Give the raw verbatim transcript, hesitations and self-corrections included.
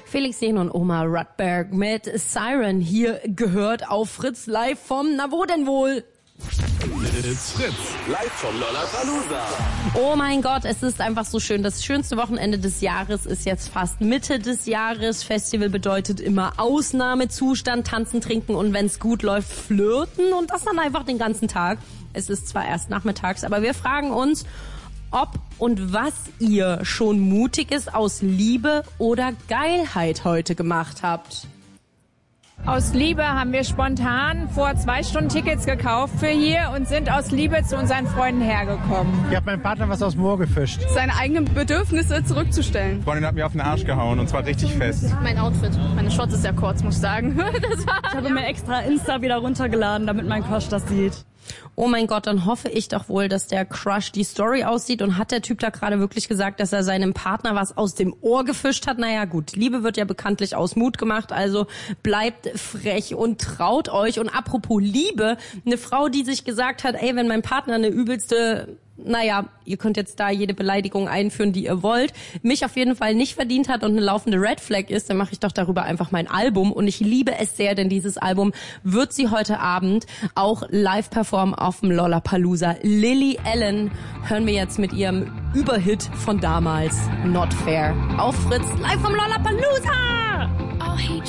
Felix Jähn und Omar Rudberg mit Siren hier gehört auf Fritz live vom Na wo denn wohl? It's Fritz, live vom Lollapalooza. Oh mein Gott, es ist einfach so schön. Das schönste Wochenende des Jahres ist jetzt fast Mitte des Jahres. Festival bedeutet immer Ausnahmezustand, tanzen, trinken und wenn es gut läuft, flirten und das dann einfach den ganzen Tag. Es ist zwar erst nachmittags, aber wir fragen uns, ob und was ihr schon Mutiges aus Liebe oder Geilheit heute gemacht habt. Aus Liebe haben wir spontan vor zwei Stunden Tickets gekauft für hier und sind aus Liebe zu unseren Freunden hergekommen. Ich habe meinem Partner was aus dem Moor gefischt. Seine eigenen Bedürfnisse zurückzustellen. Die Freundin hat mir auf den Arsch gehauen und zwar richtig fest. Mein Outfit. Meine Shorts ist ja kurz, muss ich sagen. Das war ich habe mir extra Insta wieder runtergeladen, damit mein Crush das sieht. Oh mein Gott, dann hoffe ich doch wohl, dass der Crush die Story aussieht und hat der Typ da gerade wirklich gesagt, dass er seinem Partner was aus dem Ohr gefischt hat? Naja gut, Liebe wird ja bekanntlich aus Mut gemacht, also bleibt frech und traut euch. Und apropos Liebe, eine Frau, die sich gesagt hat, ey, wenn mein Partner eine übelste... Naja, ihr könnt jetzt da jede Beleidigung einführen, die ihr wollt, mich auf jeden Fall nicht verdient hat und eine laufende Red Flag ist, dann mache ich doch darüber einfach mein Album. Und ich liebe es sehr, denn dieses Album wird sie heute Abend auch live performen auf dem Lollapalooza. Lily Allen hören wir jetzt mit ihrem Überhit von damals, Not Fair. Auf Fritz, live vom Lollapalooza! I'll hate